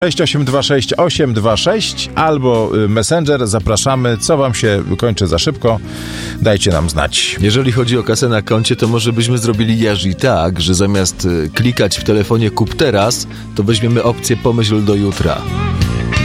6826 albo Messenger, zapraszamy. Co wam się kończy za szybko, dajcie nam znać. Jeżeli chodzi o kasę na koncie, to może byśmy zrobili Jerzy tak, że zamiast klikać w telefonie kup teraz, to weźmiemy opcję pomyśl do jutra.